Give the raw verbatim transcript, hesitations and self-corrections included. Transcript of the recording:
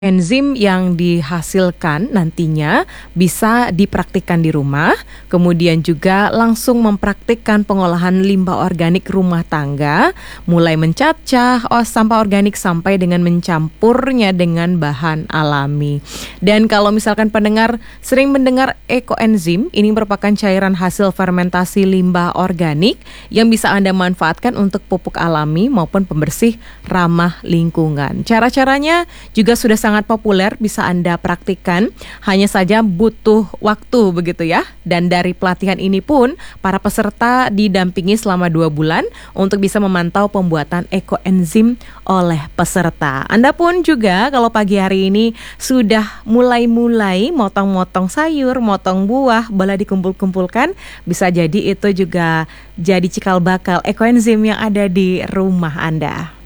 Enzim yang dihasilkan nantinya bisa dipraktikkan di rumah, kemudian juga langsung mempraktikkan pengolahan limbah organik rumah tangga, mulai mencacah oh, sampah organik sampai dengan mencampurnya dengan bahan alami. Dan kalau misalkan pendengar sering mendengar ekoenzim, ini merupakan cairan hasil fermentasi limbah organik yang bisa Anda manfaatkan untuk pupuk alami maupun pembersih ramah lingkungan. Cara-caranya juga sudah sangat sangat populer, bisa Anda praktikkan, hanya saja butuh waktu begitu ya. Dan dari pelatihan ini pun para peserta didampingi selama dua bulan untuk bisa memantau pembuatan ekoenzim oleh peserta. Anda pun juga kalau pagi hari ini sudah mulai-mulai motong-motong sayur, motong buah, boleh dikumpul-kumpulkan, bisa jadi itu juga jadi cikal bakal ekoenzim yang ada di rumah Anda.